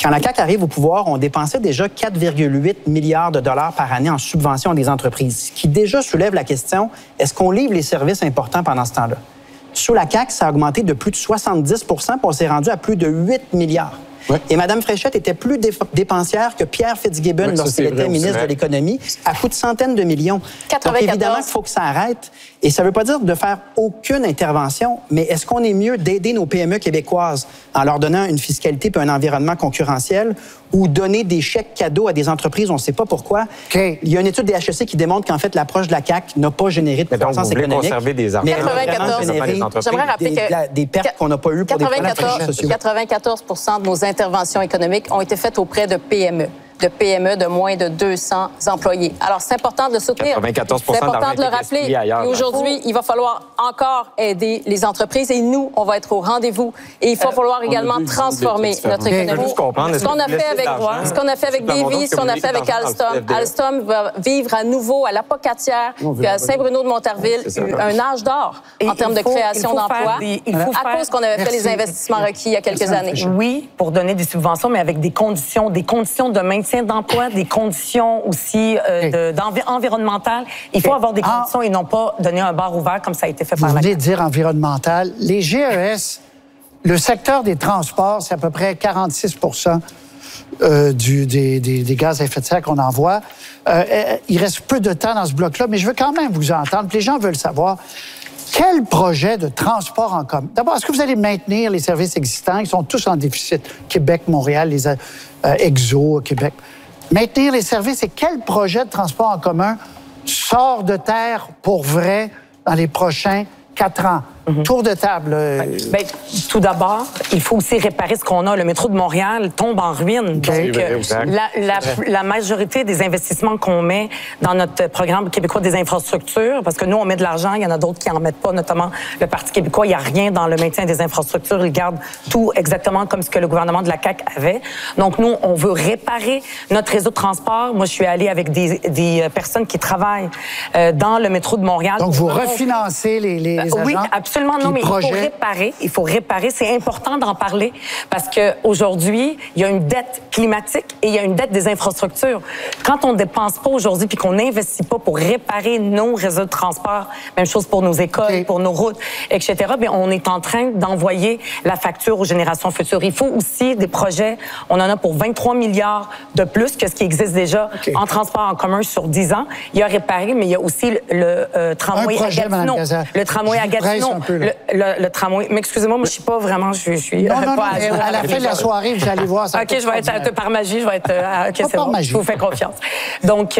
Quand la CAQ arrive au pouvoir, on dépensait déjà 4,8 milliards de dollars par année en subvention à des entreprises, ce qui déjà soulève la question, est-ce qu'on livre les services importants pendant ce temps-là? Sous la CAQ, ça a augmenté de plus de 70 puis on s'est rendu à plus de 8 milliards. Ouais. Et Mme Fréchette était plus dépensière que Pierre Fitzgibbon lorsqu'il était ministre de l'Économie, à coût de centaines de millions. 94. Donc, évidemment, il faut que ça arrête. Et ça ne veut pas dire de faire aucune intervention, mais est-ce qu'on est mieux d'aider nos PME québécoises en leur donnant une fiscalité et un environnement concurrentiel ou donner des chèques cadeaux à des entreprises, on ne sait pas pourquoi? Okay. Il y a une étude des HEC qui démontre qu'en fait, l'approche de la CAQ n'a pas généré de croissance économique. Conserver des mais elle a vraiment généré j'aimerais rappeler que des pertes qu'on n'a pas eues pour 94 de nos interventions économiques ont été faites auprès de PME. De moins de 200 employés. Alors, c'est important de le soutenir. 94 c'est important de le rappeler. Et aujourd'hui, il va falloir encore aider les entreprises et nous, on va être au rendez-vous. Et il va falloir également transformer notre économie. Ce qu'on a fait avec Davy, ce qu'on a fait avec Alstom. Alstom va vivre à nouveau à l'Apocatière, puis à Saint-Bruno-de-Montarville, un âge d'or en termes de création d'emplois, à cause qu'on avait fait les investissements requis il y a quelques années. Oui, pour donner des subventions, mais avec des conditions de maintien d'emploi, des conditions aussi environnementales. Il faut avoir des conditions et non pas donner un bar ouvert comme ça a été fait par la CAQ. Vous venez de dire environnemental. Les GES, le secteur des transports, c'est à peu près 46 des gaz à effet de serre qu'on envoie. Il reste peu de temps dans ce bloc-là, mais je veux quand même vous entendre. Les gens veulent savoir quel projet de transport en commun. D'abord, est-ce que vous allez maintenir les services existants? Ils sont tous en déficit. Québec, Montréal, les Exo, Québec. Maintenir les services et quel projet de transport en commun sort de terre pour vrai dans les prochains 4 ans? Tour de table. Bien, tout d'abord, il faut aussi réparer ce qu'on a. Le métro de Montréal tombe en ruine. Donc, la majorité des investissements qu'on met dans notre programme québécois des infrastructures, parce que nous, on met de l'argent, il y en a d'autres qui n'en mettent pas, notamment le Parti québécois, il n'y a rien dans le maintien des infrastructures. Il garde tout exactement comme ce que le gouvernement de la CAQ avait. Donc, nous, on veut réparer notre réseau de transport. Moi, je suis allée avec des personnes qui travaillent dans le métro de Montréal. Donc, vous refinancez les agents? Oui, absolument, non, mais il faut réparer. C'est important d'en parler parce qu'aujourd'hui, il y a une dette climatique et il y a une dette des infrastructures. Quand on ne dépense pas aujourd'hui puis qu'on n'investit pas pour réparer nos réseaux de transport, même chose pour nos écoles, pour nos routes, etc., bien, on est en train d'envoyer la facture aux générations futures. Il faut aussi des projets. On en a pour 23 milliards de plus que ce qui existe déjà en transport en commun sur 10 ans. Il y a réparé, mais il y a aussi le tramway à Gatineau. Le tramway à Gatineau. Le tramway. Mais excusez-moi, moi, je suis pas vraiment. Je suis non, à la fin de la soirée, vous allez voir ça. OK, je vais être par magie, je vais être. OK, c'est bon. Je vous fais confiance. Donc,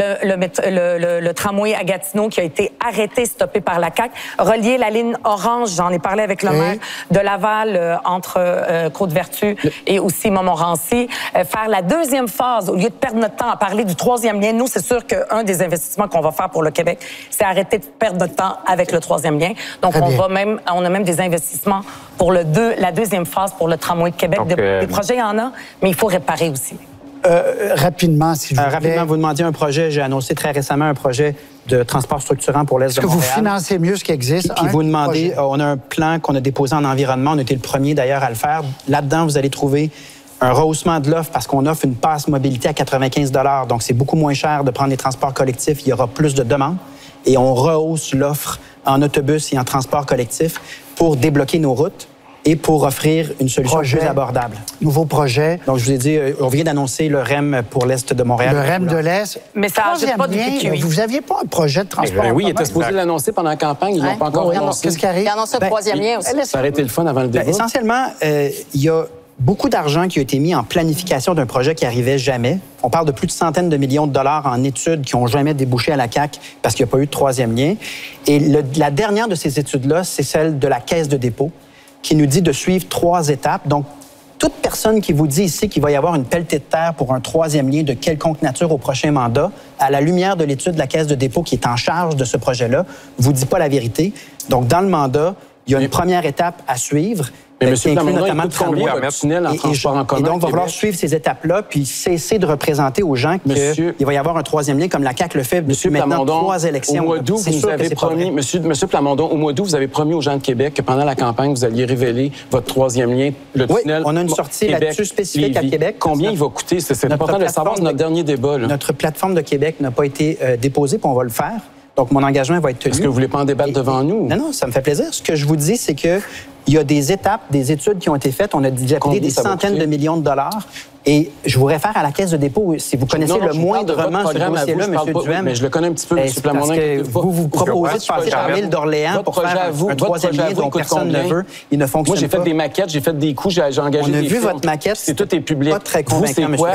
le tramway à Gatineau qui a été arrêté, stoppé par la CAQ, relier la ligne orange, j'en ai parlé avec le maire de Laval entre Côte-Vertu et aussi Montmorency, faire la deuxième phase, au lieu de perdre notre temps à parler du troisième lien. Nous, c'est sûr qu'un des investissements qu'on va faire pour le Québec, c'est arrêter de perdre notre temps avec le troisième lien. Donc, on a même des investissements pour la deuxième phase pour le tramway de Québec. Des projets, il y en a, mais il faut réparer aussi. Rapidement, s'il vous plaît. Rapidement, vous demandiez un projet. J'ai annoncé très récemment un projet de transport structurant pour l'Est de Montréal. Est-ce que vous financez mieux ce qui existe? Puis vous demandez, on a un plan qu'on a déposé en environnement. On a été le premier, d'ailleurs, à le faire. Là-dedans, vous allez trouver un rehaussement de l'offre parce qu'on offre une passe mobilité à 95 $. Donc, c'est beaucoup moins cher de prendre les transports collectifs. Il y aura plus de demandes. Et on rehausse l'offre en autobus et en transport collectif pour débloquer nos routes et pour offrir une solution plus abordable. Nouveau projet. Donc, je vous ai dit, on vient d'annoncer le REM pour l'Est de Montréal. Le REM de l'Est. Mais ça n'ajoute pas de PQI. Vous n'aviez pas un projet de transport en oui, il commun? était supposé l'annoncer pendant la campagne. Ils n'ont pas encore annoncé. Qu'est-ce qui arrive? Il a annoncé le troisième lien aussi. Ça aurait été le fun avant le débat. Essentiellement, il y a beaucoup d'argent qui a été mis en planification d'un projet qui n'arrivait jamais. On parle de plus de centaines de millions de dollars en études qui n'ont jamais débouché à la CAQ parce qu'il n'y a pas eu de troisième lien. Et la dernière de ces études-là, c'est celle de la Caisse de dépôt qui nous dit de suivre 3 étapes. Donc, toute personne qui vous dit ici qu'il va y avoir une pelletée de terre pour un troisième lien de quelconque nature au prochain mandat, à la lumière de l'étude de la Caisse de dépôt qui est en charge de ce projet-là, vous dit pas la vérité. Donc, dans le mandat, il y a une première étape à suivre Mais qui M. inclut Plamondon, notamment il coûte combien un tunnel en transport en commun? Et donc, il va falloir suivre ces étapes-là, puis cesser de représenter aux gens qu'il va y avoir un troisième lien, comme la CAQ le fait depuis maintenant 3 élections. Au mois d'août, vous avez promis, Monsieur Plamondon, au mois d'août, vous avez promis aux gens de Québec que pendant la campagne, vous alliez révéler votre troisième lien, le tunnel. On a une sortie là-dessus spécifique à Québec. Combien il va coûter? C'est important de le savoir, c'est notre dernier débat. Notre plateforme de Québec n'a pas été déposée, puis on va le faire. Donc, mon engagement va être tenu. Est-ce que vous ne voulez pas en débattre devant nous? Non, ça me fait plaisir. Ce que je vous dis, c'est que il y a des étapes, des études qui ont été faites. On a déjà payé des centaines de millions de dollars. Et je vous réfère à la Caisse de dépôt. Si vous connaissez le moindrement ce dossier-là, M. Duhem. Mais je le connais un petit peu, M. Plamondon. Parce que vous proposez de passer par l'île d'Orléans pour faire un troisième lien dont personne ne veut. Il ne fonctionne pas. Moi, j'ai fait des maquettes, j'ai fait des coups, j'ai engagé des firmes. On a vu votre maquette. C'est tout est public. Pas très convaincant, M.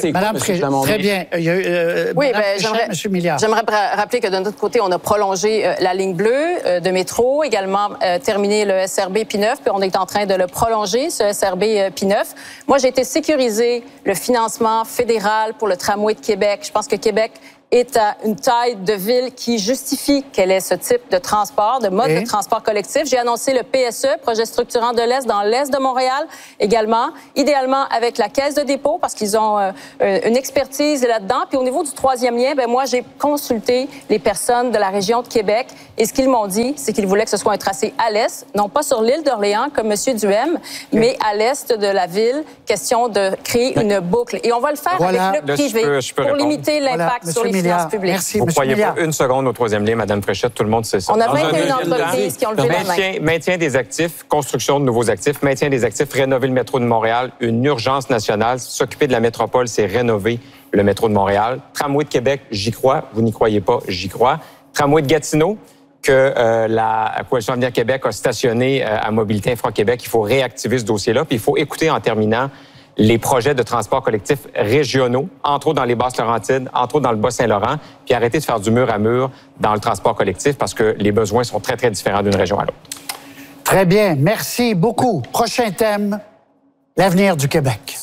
Très bien. Oui, j'aimerais rappeler que de notre côté, on a prolongé la ligne bleue de métro, également terminé le SRB P9, puis on est en train de le prolonger, ce SRB P9. Moi, j'ai été sécurisé le financement fédéral pour le tramway de Québec. Je pense que Québec est à une taille de ville qui justifie qu'elle ait ce type de transport, de mode de transport collectif. J'ai annoncé le PSE, projet structurant de l'Est, dans l'Est de Montréal également, idéalement avec la Caisse de dépôt parce qu'ils ont une expertise là-dedans. Puis au niveau du troisième lien, moi, j'ai consulté les personnes de la région de Québec et ce qu'ils m'ont dit, c'est qu'ils voulaient que ce soit un tracé à l'Est, non pas sur l'île d'Orléans comme M. Duhem, mais à l'Est de la ville, question de créer une boucle. Et on va le faire avec le privé pour limiter l'impact sur les finances publiques. Merci, vous ne croyez pas une seconde au troisième lien, Mme Fréchette, tout le monde sait ça. On a 21 entreprises qui ont levé la main. Maintien des actifs, construction de nouveaux actifs, maintien des actifs, rénover le métro de Montréal, une urgence nationale. S'occuper de la métropole, c'est rénover le métro de Montréal. Tramway de Québec, j'y crois. Vous n'y croyez pas, j'y crois. Tramway de Gatineau, que la Coalition Avenir Québec a stationné à Mobilité Infra-Québec. Il faut réactiver ce dossier-là. Puis il faut écouter en terminant les projets de transport collectif régionaux, entre autres dans les Basses-Laurentides, entre autres dans le Bas-Saint-Laurent, puis arrêter de faire du mur à mur dans le transport collectif parce que les besoins sont très, très différents d'une région à l'autre. Très bien. Merci beaucoup. Prochain thème, l'avenir du Québec.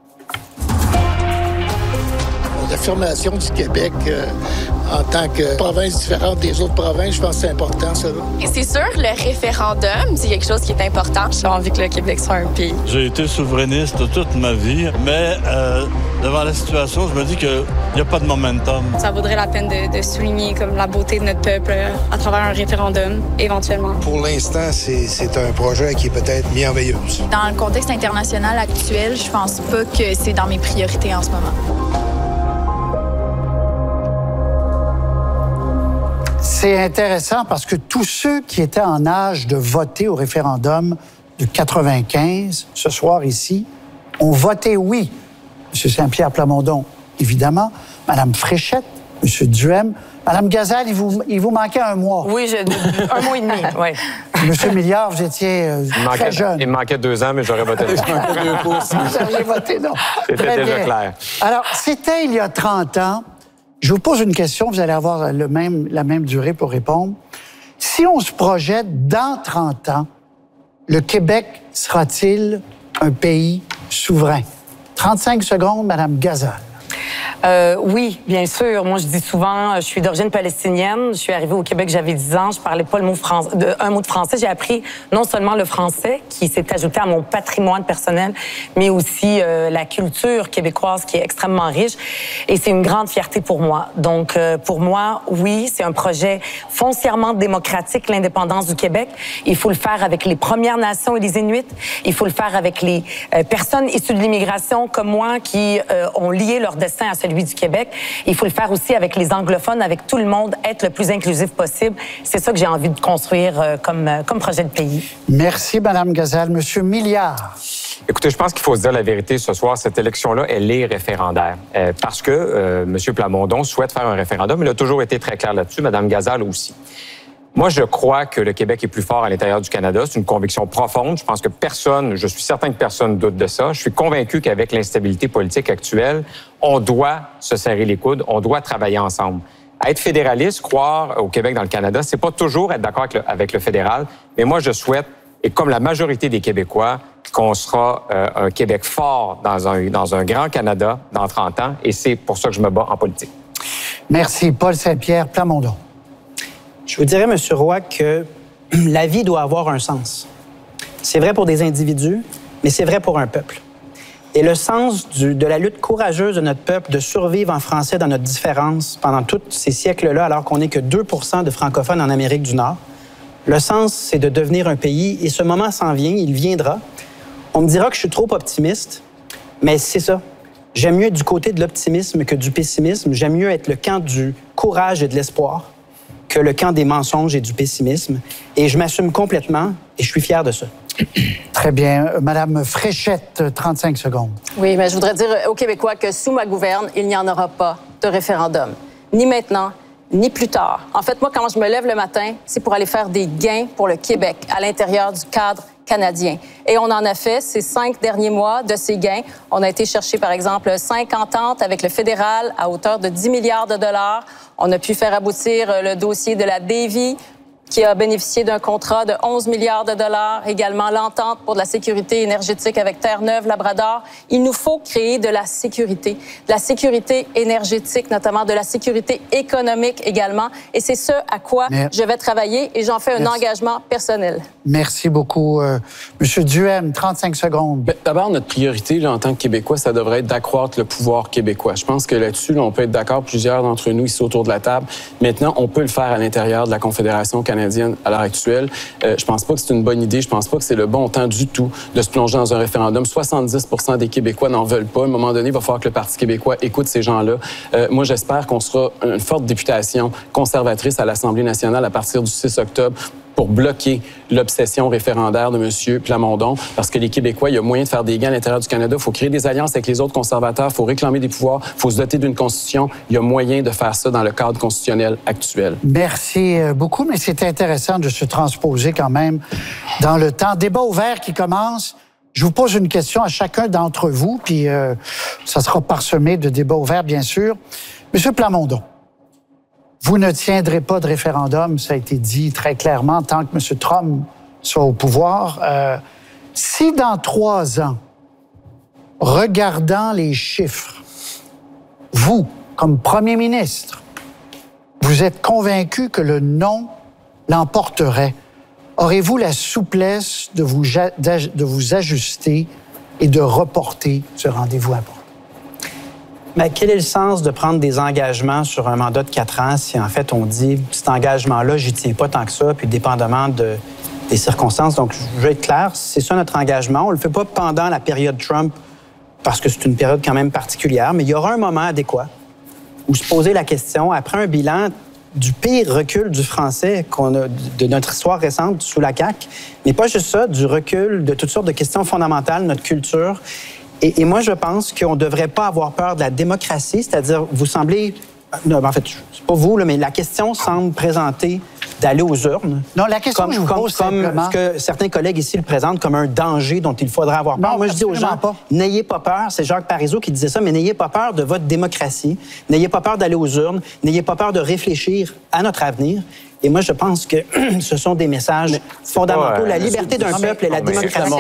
L'affirmation du Québec en tant que province différente des autres provinces, je pense que c'est important, ça. C'est sûr, le référendum, c'est quelque chose qui est important. J'ai envie que le Québec soit un pays. J'ai été souverainiste toute ma vie, mais devant la situation, je me dis qu'il n'y a pas de momentum. Ça vaudrait la peine de souligner comme la beauté de notre peuple à travers un référendum, éventuellement. Pour l'instant, c'est un projet qui est peut-être merveilleux. Dans le contexte international actuel, je pense pas que c'est dans mes priorités en ce moment. C'est intéressant parce que tous ceux qui étaient en âge de voter au référendum de 95, ce soir ici, ont voté oui. M. Saint-Pierre Plamondon, évidemment. Mme Fréchette, M. Duhem. Mme Gazal, il vous manquait un mois. Oui, un mois et demi, oui. M. Milliard, vous étiez très jeune. Il me manquait 2 ans, mais j'aurais voté non. Vous aviez voté non. C'était déjà clair. Alors, c'était il y a 30 ans. Je vous pose une question, vous allez avoir la même durée pour répondre. Si on se projette dans 30 ans, le Québec sera-t-il un pays souverain? 35 secondes, Mme Gazal. Oui, bien sûr. Moi, je dis souvent, je suis d'origine palestinienne. Je suis arrivée au Québec, j'avais 10 ans. Je parlais pas un mot de français. J'ai appris non seulement le français, qui s'est ajouté à mon patrimoine personnel, mais aussi la culture québécoise, qui est extrêmement riche. Et c'est une grande fierté pour moi. Donc, pour moi, oui, c'est un projet foncièrement démocratique, l'indépendance du Québec. Il faut le faire avec les Premières Nations et les Inuits. Il faut le faire avec les personnes issues de l'immigration comme moi, qui ont lié leur destin à celui du Québec. Il faut le faire aussi avec les anglophones, avec tout le monde, être le plus inclusif possible. C'est ça que j'ai envie de construire comme projet de pays. Merci, Mme Gazal. Monsieur Milliard. Écoutez, je pense qu'il faut se dire la vérité ce soir. Cette élection-là, elle est référendaire. Parce que M. Plamondon souhaite faire un référendum. Il a toujours été très clair là-dessus. Mme Gazal aussi. Moi, je crois que le Québec est plus fort à l'intérieur du Canada. C'est une conviction profonde. Je pense que je suis certain que personne doute de ça. Je suis convaincu qu'avec l'instabilité politique actuelle, on doit se serrer les coudes, on doit travailler ensemble. Être fédéraliste, croire au Québec dans le Canada, c'est pas toujours être d'accord avec le fédéral. Mais moi, je souhaite, et comme la majorité des Québécois, qu'on sera un Québec fort dans un grand Canada dans 30 ans. Et c'est pour ça que je me bats en politique. Merci. Paul Saint-Pierre Plamondon. Je vous dirais, M. Roy, que la vie doit avoir un sens. C'est vrai pour des individus, mais c'est vrai pour un peuple. Et le sens de la lutte courageuse de notre peuple de survivre en français dans notre différence pendant tous ces siècles-là, alors qu'on n'est que 2 % de francophones en Amérique du Nord, le sens, c'est de devenir un pays, et ce moment s'en vient, il viendra. On me dira que je suis trop optimiste, mais c'est ça. J'aime mieux être du côté de l'optimisme que du pessimisme. J'aime mieux être le camp du courage et de l'espoir que le camp des mensonges et du pessimisme. Et je m'assume complètement et je suis fier de ça. Très bien. Madame Fréchette, 35 secondes. Oui, mais je voudrais dire aux Québécois que sous ma gouverne, il n'y en aura pas de référendum. Ni maintenant, ni plus tard. En fait, moi, quand je me lève le matin, c'est pour aller faire des gains pour le Québec à l'intérieur du cadre canadien. Et on en a fait ces 5 derniers mois de ces gains. On a été chercher, par exemple, 5 ententes avec le fédéral à hauteur de 10 milliards de dollars. On a pu faire aboutir le dossier de la Davie, qui a bénéficié d'un contrat de 11 milliards de dollars. Également, l'entente pour de la sécurité énergétique avec Terre-Neuve-Labrador. Il nous faut créer de la sécurité énergétique, notamment de la sécurité économique également. Et c'est ce à quoi je vais travailler et j'en fais un engagement personnel. Merci beaucoup. Monsieur Duhem, 35 secondes. D'abord, notre priorité là, en tant que Québécois, ça devrait être d'accroître le pouvoir québécois. Je pense que là-dessus, là, on peut être d'accord, plusieurs d'entre nous ici autour de la table. Maintenant, on peut le faire à l'intérieur de la Confédération canadienne à l'heure actuelle. Je pense pas que c'est une bonne idée. Je pense pas que c'est le bon temps du tout de se plonger dans un référendum. 70 % des Québécois n'en veulent pas. À un moment donné, il va falloir que le Parti québécois écoute ces gens-là. Moi, j'espère qu'on sera une forte députation conservatrice à l'Assemblée nationale à partir du 6 octobre pour bloquer l'obsession référendaire de M. Plamondon, parce que les Québécois, il y a moyen de faire des gains à l'intérieur du Canada. Il faut créer des alliances avec les autres conservateurs, il faut réclamer des pouvoirs, il faut se doter d'une constitution. Il y a moyen de faire ça dans le cadre constitutionnel actuel. Merci beaucoup, mais c'est intéressant de se transposer quand même dans le temps. Débat ouvert qui commence. Je vous pose une question à chacun d'entre vous, puis ça sera parsemé de débats ouverts, bien sûr. Monsieur Plamondon, vous ne tiendrez pas de référendum, ça a été dit très clairement, tant que M. Trump soit au pouvoir. Si dans 3 ans, regardant les chiffres, vous, comme premier ministre, vous êtes convaincu que le non l'emporterait, aurez-vous la souplesse de vous ajuster et de reporter ce rendez-vous important? Mais quel est le sens de prendre des engagements sur un mandat de 4 ans si, en fait, on dit cet engagement-là, j'y tiens pas tant que ça, puis dépendamment des circonstances. Donc, je veux être clair, c'est ça notre engagement. On le fait pas pendant la période Trump parce que c'est une période quand même particulière, mais il y aura un moment adéquat où se poser la question, après un bilan du pire recul du français qu'on a de notre histoire récente sous la CAQ, mais pas juste ça, du recul de toutes sortes de questions fondamentales, notre culture. Et moi, je pense qu'on ne devrait pas avoir peur de la démocratie, c'est-à-dire, vous semblez... Non, en fait, c'est pas vous, là, mais la question semble présenter d'aller aux urnes. Non, la question que je vous pose simplement... ce que certains collègues ici le présentent comme un danger dont il faudrait avoir peur. Non, moi, je dis aux gens, n'ayez pas peur, c'est Jacques Parizeau qui disait ça, mais n'ayez pas peur de votre démocratie, n'ayez pas peur d'aller aux urnes, n'ayez pas peur de réfléchir à notre avenir. Et moi, je pense que ce sont des messages fondamentaux. La liberté d'un peuple et la démocratie.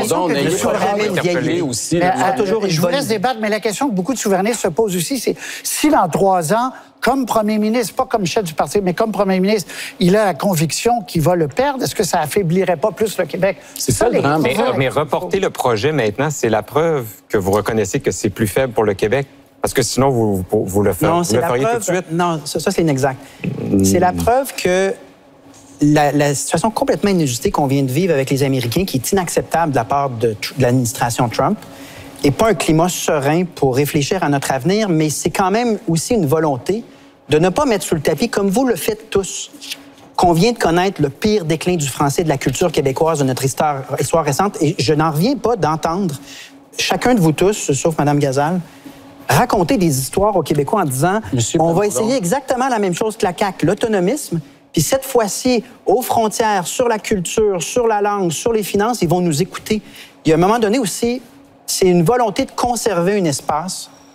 Je vous laisse débattre, mais la question que beaucoup de souverainistes se posent aussi, c'est si dans 3 ans, comme premier ministre, pas comme chef du parti, mais comme premier ministre, il a la conviction qu'il va le perdre, est-ce que ça affaiblirait pas plus le Québec? C'est ça le drame. Mais reporter le projet maintenant, c'est la preuve que vous reconnaissez que c'est plus faible pour le Québec? Parce que sinon, vous le feriez, tout de suite? Non, ça c'est inexact. C'est la preuve que la situation complètement inajustée qu'on vient de vivre avec les Américains, qui est inacceptable de la part de l'administration Trump, n'est pas un climat serein pour réfléchir à notre avenir, mais c'est quand même aussi une volonté de ne pas mettre sous le tapis, comme vous le faites tous, qu'on vient de connaître le pire déclin du français et de la culture québécoise de notre histoire récente. Et je n'en reviens pas d'entendre chacun de vous tous, sauf Mme Gazal, raconter des histoires aux Québécois en disant on va essayer exactement la même chose que la CAQ, l'autonomisme. Puis cette fois-ci, aux frontières, sur la culture, sur la langue, sur les finances, ils vont nous écouter. Il y a un moment donné aussi, c'est une volonté de conserver un espace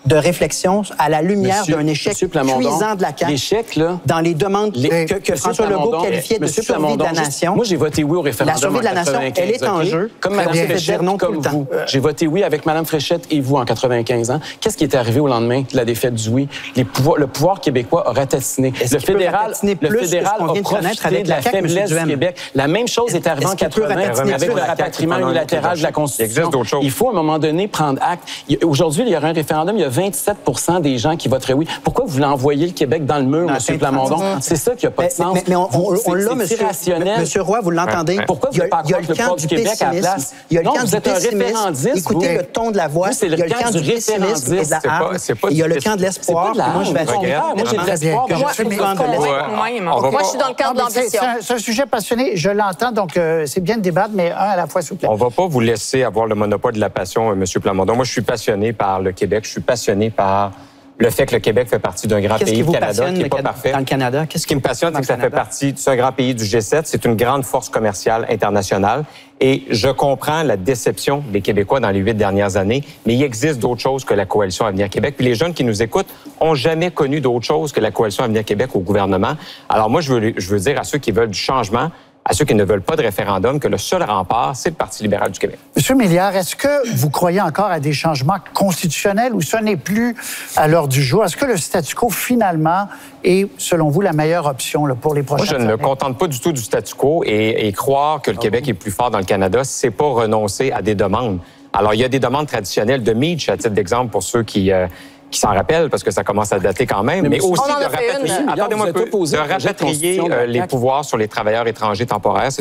de réflexion à la lumière d'un échec cuisant de la CAQ dans les demandes que François Legault qualifiait de survie de la nation. Moi, j'ai voté oui au référendum. La survie de la nation, elle est en jeu. Comme Mme Fréchette, comme vous. J'ai voté oui avec Mme Fréchette et vous en 95 ans. Qu'est-ce qui est arrivé au lendemain de la défaite du oui? Le pouvoir québécois a ratatiné. Le fédéral a profité de la faiblesse du Québec. La même chose est arrivée en 80 avec le rapatriement unilatéral de la Constitution. Il faut à un moment donné prendre acte. Aujourd'hui, il y aura un référendum, il y a 27 des gens qui voteraient oui. Pourquoi vous voulez envoyer le Québec dans le mur, M. Plamondon? C'est ça qui n'a pas de sens. Mais on l'a, M. Roy, vous l'entendez. Pourquoi vous ne pas croire le pouvoir du Québec à la place? Il y a le camp du pessimisme. Écoutez le ton de la voix. Il y a le camp du pessimisme et de la hargne. Il y a le camp de l'espoir. Moi, je vais Moi, j'ai de l'espoir. Moi, je suis dans le camp de l'ambition. C'est un sujet passionné, je l'entends, donc c'est bien de débattre, mais un à la fois, s'il vous plaît. On ne va pas vous laisser avoir le monopole de la passion, M. Plamondon. Moi, je suis passionné par le Québec. Je suis passionné par le fait que le Québec fait partie d'un grand pays, le Canada, qui n'est pas parfait. Dans le Canada, ce qui me passionne, c'est que ça fait partie d'un grand pays du G7. C'est une grande force commerciale internationale. Et je comprends la déception des Québécois dans les 8 dernières années, mais il existe d'autres choses que la Coalition Avenir Québec. Puis les jeunes qui nous écoutent ont jamais connu d'autre chose que la Coalition Avenir Québec au gouvernement. Alors moi, je veux dire à ceux qui veulent du changement, à ceux qui ne veulent pas de référendum, que le seul rempart, c'est le Parti libéral du Québec. Monsieur Milliard, est-ce que vous croyez encore à des changements constitutionnels ou ce n'est plus à l'heure du jour? Est-ce que le statu quo, finalement, est, selon vous, la meilleure option là, pour les prochaines années? Moi, je ne me contente pas du tout du statu quo et croire que le Québec est plus fort dans le Canada, c'est pas renoncer à des demandes. Alors, il y a des demandes traditionnelles de Meach, à titre d'exemple, pour ceux qui s'en rappellent, parce que ça commence à dater quand même, mais aussi de rapatrier les pouvoirs sur les travailleurs étrangers temporaires.